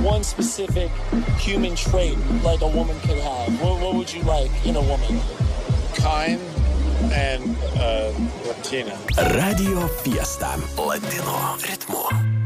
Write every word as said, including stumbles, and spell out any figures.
one specific human trait like a woman could have, what, what would you like in a woman? Kind and uh, Latina. Radio Fiesta. Latino ritmo.